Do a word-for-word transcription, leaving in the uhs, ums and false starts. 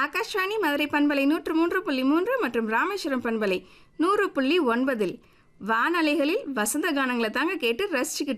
ஆகாஷ்வாணி மதுரை பண்பலை நூற்று மூன்று புள்ளி மூன்று மற்றும் ராமேஸ்வரம் பண்பலை நூறு புள்ளி ஒன்பதில் வானலைகளில் வசந்த கானங்களை தாங்க கேட்டு ரசிச்சுக்கிட்டு